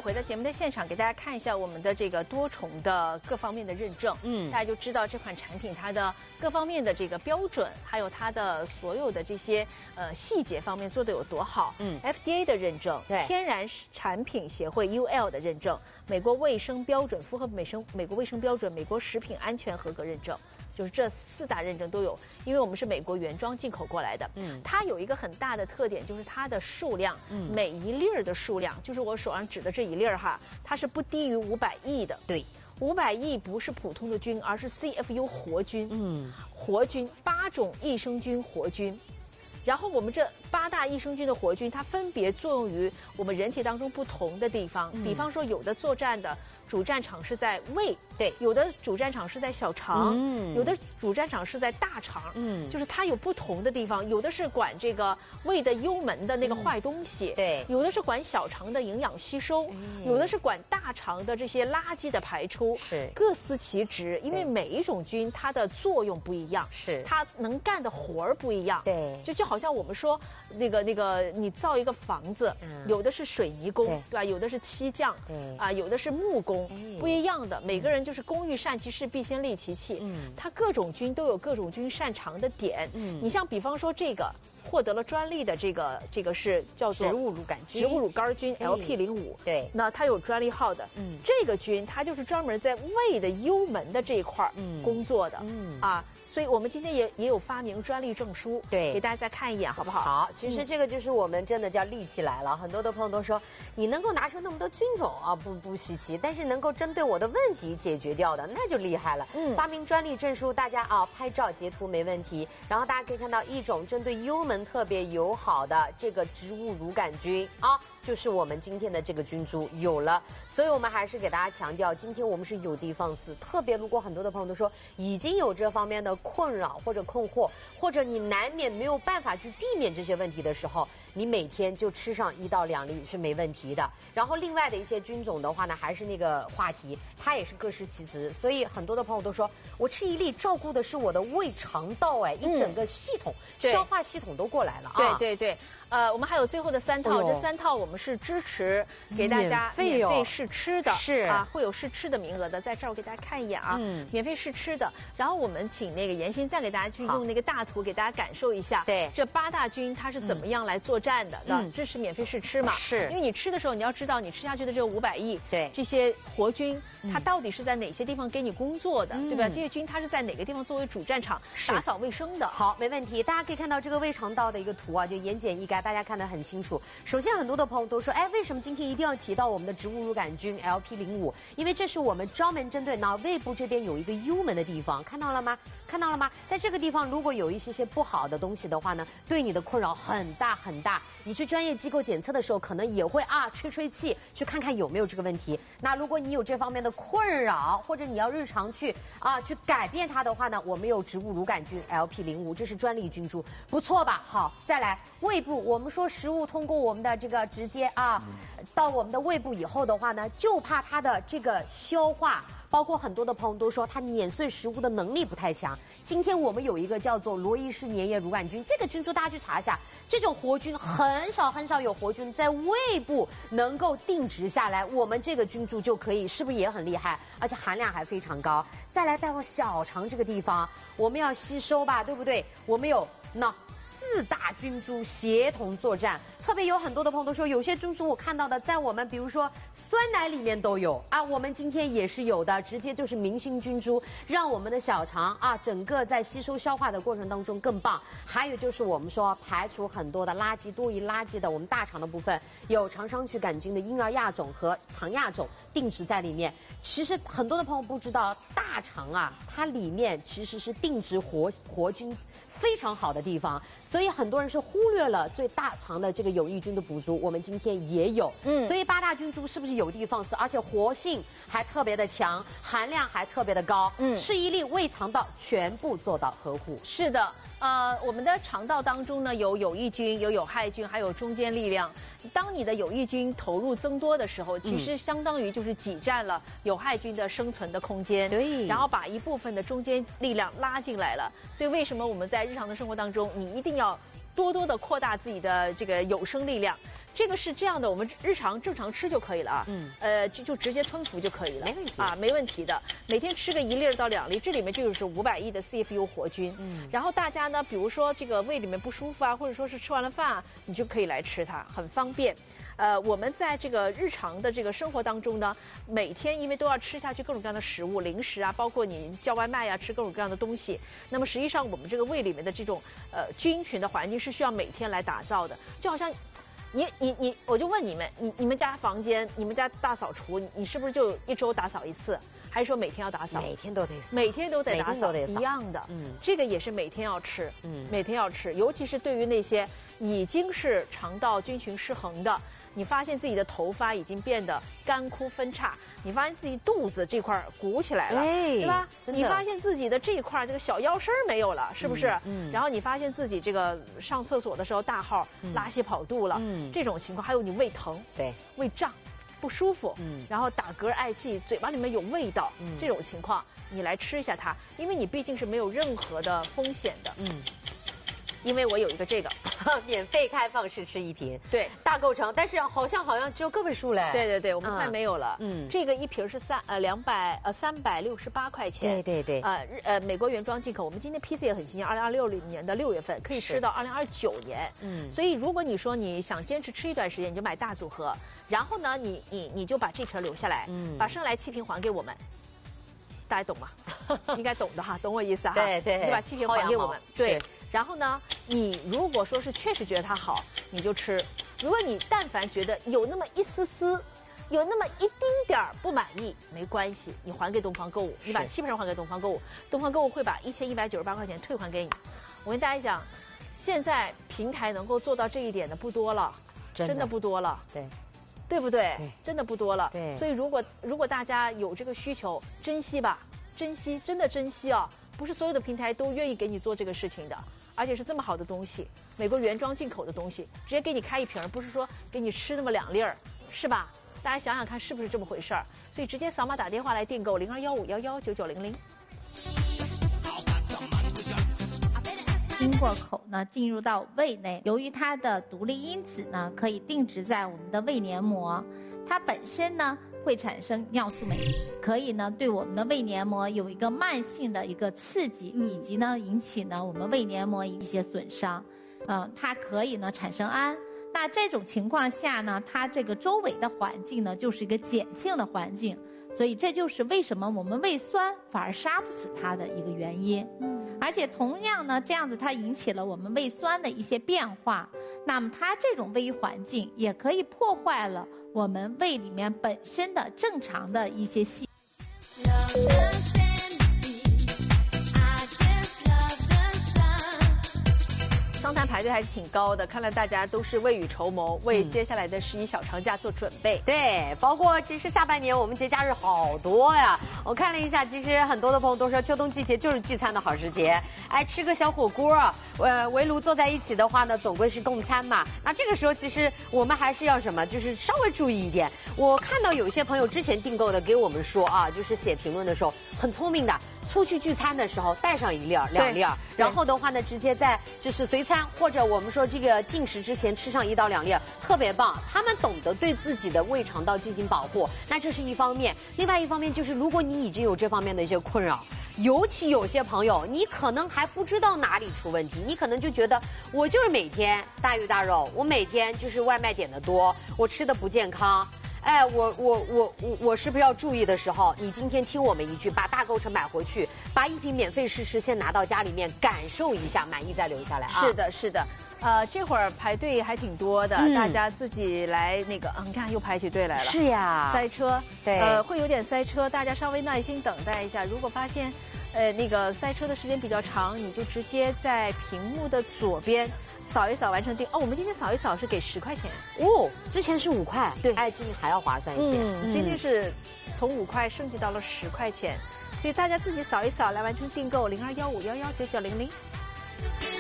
回到节目的现场，给大家看一下我们的这个多重的各方面的认证。大家就知道这款产品它的各方面的这个标准，还有它的所有的这些细节方面做得有多好。FDA 的认证，天然产品协会 UL 的认证，美国卫生标准符合美国卫生标准，美国食品安全合格认证。就是这4大认证都有，因为我们是美国原装进口过来的。它有一个很大的特点，就是它的数量，每一粒儿的数量，就是我手上指的这一粒儿哈，它是不低于500亿的。对，500亿不是普通的菌，而是 CFU 活菌。活菌8种益生菌活菌。然后我们这8大益生菌的活菌，它分别作用于我们人体当中不同的地方。比方说，有的作战的主战场是在胃，对；有的主战场是在小肠，有的主战场是在大肠，就是它有不同的地方。有的是管这个胃的幽门的那个坏东西，对；有的是管小肠的营养吸收，有的是管大肠的这些垃圾的排出，是各司其职。因为每一种菌它的作用不一样，是它能干的活儿不一样，对，就好像我们说那个你造一个房子，有的是水泥工，对吧？有的是漆匠，有的是木工，不一样的。每个人就是工欲善其事，必先利其器。它各种菌都有各种菌擅长的点。你像比方说这个获得了专利的这个是叫做植物乳杆菌 LP05，对，那它有专利号的。这个菌它就是专门在胃的幽门的这一块工作的，所以我们今天也有发明专利证书，对，给大家再看一眼好不好？ 好，其实这个就是我们真的叫立起来了。很多的朋友都说，你能够拿出那么多菌种啊，不稀奇，但是能够针对我的问题解决掉的，那就厉害了。发明专利证书，大家拍照截图没问题。然后大家可以看到一种针对幽门特别友好的这个植物乳杆菌就是我们今天的这个菌株有了。所以我们还是给大家强调，今天我们是有的放矢。特别如果很多的朋友都说已经有这方面的困扰或者困惑，或者你难免没有办法去避免这些问题的时候，你每天就吃上1到2粒是没问题的。然后另外的一些菌种的话呢，还是那个话题，它也是各司其职。所以很多的朋友都说，我吃1粒照顾的是我的胃肠道，一整个系统，消化系统都过来了啊。 对。我们还有最后的3套，这3套我们是支持给大家免费试吃的，是会有试吃的名额的，在这儿我给大家看一眼免费试吃的。然后我们请那个妍心再给大家去用那个大图给大家感受一下，对，这8大菌它是怎么样来作战的，支持免费试吃嘛？是，因为你吃的时候你要知道，你吃下去的这个500亿，对，这些活菌它到底是在哪些地方给你工作的，对吧？这些菌它是在哪个地方作为主战场打扫卫生的？ 好，没问题。大家可以看到这个胃肠道的一个图就言简意赅。大家看得很清楚。首先，很多的朋友都说，为什么今天一定要提到我们的植物乳杆菌 LP05？ 因为这是我们专门针对胃部这边有一个幽门的地方，看到了吗？看到了吗？在这个地方，如果有一些不好的东西的话呢，对你的困扰很大很大。你去专业机构检测的时候，可能也会吹气，去看看有没有这个问题。那如果你有这方面的困扰，或者你要日常去改变它的话呢，我们有植物乳杆菌 LP05， 这是专利菌株，不错吧？好，再来胃部，我们说食物通过我们的这个直接到我们的胃部以后的话呢，就怕它的这个消化。包括很多的朋友都说它碾碎食物的能力不太强。今天我们有一个叫做罗伊氏粘液乳杆菌，这个菌株大家去查一下，这种活菌很少有活菌在胃部能够定植下来，我们这个菌株就可以，是不是也很厉害？而且含量还非常高。再来到小肠这个地方，我们要吸收吧，对不对？我们有4大菌株协同作战，特别有很多的朋友都说，有些菌株我看到的在我们比如说酸奶里面都有我们今天也是有的，直接就是明星菌株，让我们的小肠整个在吸收消化的过程当中更棒。还有就是我们说排除很多的垃圾，多余垃圾的我们大肠的部分，有肠伤曲杆菌的婴儿亚种和肠亚种定植在里面。其实很多的朋友不知道，大肠它里面其实是定植活菌非常好的地方。所以很多人是忽略了对大肠的这个有益菌的补足，我们今天也有。所以8大菌株是不是有的放矢，而且活性还特别的强，含量还特别的高。吃1粒胃肠道全部做到呵护。 是的。我们的肠道当中呢有有益菌、有有害菌，还有中坚力量。当你的有益菌投入增多的时候，其实相当于就是挤占了有害菌的生存的空间，对，然后把一部分的中坚力量拉进来了。所以为什么我们在日常的生活当中，你一定要多多的扩大自己的这个有生力量？ 这个是这样的，我们日常正常吃就可以了啊。就直接吞服就可以了， 没问题啊，没问题的。每天吃个1粒到2粒，这里面就是500亿的 CFU 活菌。然后大家呢，比如说这个胃里面不舒服啊，或者说是吃完了饭啊，你就可以来吃它，很方便。我们在这个日常的这个生活当中呢，每天因为都要吃下去各种各样的食物、零食啊，包括你叫外卖啊，吃各种各样的东西。那么实际上我们这个胃里面的这种菌群的环境是需要每天来打造的，就好像。我就问你们，你们家房间，你们家大扫除，你是不是就1周打扫1次，还是说每天要打扫？ 每天都得扫， 每天都得打扫，一样的。这个也是每天要吃，每天要吃，尤其是对于那些已经是肠道菌群失衡的，你发现自己的头发已经变得干枯分叉，你发现自己肚子这块鼓起来了，对吧？你发现自己的这一块这个小腰身没有了，是不是？然后你发现自己这个上厕所的时候大号拉稀跑肚了，这种情况，还有你胃疼， 对， 胃胀，不舒服，然后打嗝嗳气，嘴巴里面有味道，这种情况，你来吃一下它，因为你毕竟是没有任何的风险的，因为我有一个这个免费开放试吃1瓶， 对， 大构成，但是好像只有个位数嘞。 对，我们快没有了。这个1瓶是368块钱。 对。 美国原装进口，我们今天批次也很新鲜，2026年的6月份可以吃到2029年。所以如果你说你想坚持吃一段时间，你就买大组合，然后呢，你就把这瓶留下来，把剩下来7瓶还给我们。大家懂吗？应该懂的哈，懂我意思哈。 对， 你就把7瓶还给我们。对。然后呢，你如果说是确实觉得它好，你就吃；如果你但凡觉得有那么一丝丝，有那么一丁点儿不满意，没关系，你还给东方购物，你把7瓶还给东方购物，东方购物会把1198块钱退还给你。我跟大家讲，现在平台能够做到这一点的不多了，真的不多了，对不对？真的不多了。所以如果大家有这个需求，珍惜吧，珍惜，真的珍惜啊！不是所有的平台都愿意给你做这个事情的。而且是这么好的东西，美国原装进口的东西，直接给你开1瓶，不是说给你吃那么2粒儿，是吧？大家想想看，是不是这么回事儿？所以直接扫码打电话来订购0215119900。 经过口呢，进入到胃内，由于它的独立因子呢，可以定植在我们的胃黏膜，它本身呢会产生尿素酶，可以呢对我们的胃黏膜有一个慢性的一个刺激，以及呢引起呢我们胃黏膜一些损伤。它可以呢产生氨。那这种情况下呢，它这个周围的环境呢就是一个碱性的环境，所以这就是为什么我们胃酸反而杀不死它的一个原因。而且同样呢，这样子它引起了我们胃酸的一些变化，那么它这种胃环境也可以破坏了我们胃里面本身的正常的一些细。 商谈排队还是挺高的，看来大家都是未雨绸缪，为接下来的11小长假做准备。 对，包括其实下半年我们节假日好多呀。我看了一下，其实很多的朋友都说秋冬季节就是聚餐的好时节，吃个小火锅，围炉坐在一起的话呢，总归是共餐嘛。那这个时候其实我们还是要什么，就是稍微注意一点。我看到有一些朋友之前订购的给我们说啊，就是写评论的时候很聪明的。出去聚餐的时候带上1粒2粒，然后的话呢，直接在就是随餐或者我们说这个进食之前吃上1到2粒，特别棒。他们懂得对自己的胃肠道进行保护，那这是一方面。另外一方面就是，如果你已经有这方面的一些困扰，尤其有些朋友，你可能还不知道哪里出问题，你可能就觉得我就是每天大鱼大肉，我每天就是外卖点的多，我吃的不健康。我是不是要注意的时候，你今天听我们一句，把大构成买回去，把1瓶免费试吃先拿到家里面感受一下，满意再留下来啊。 是的，这会儿排队还挺多的，大家自己来那个，你看又排起队来了。 是呀， 塞车， 对， 会有点塞车，大家稍微耐心等待一下。如果发现，那个塞车的时间比较长，你就直接在屏幕的左边。扫一扫完成订我们今天扫一扫是给10块钱哦，之前是5块， 对， 今天还要划算一些。 今天是从5块升级到了10块钱，所以大家自己扫一扫来完成订购0215119900。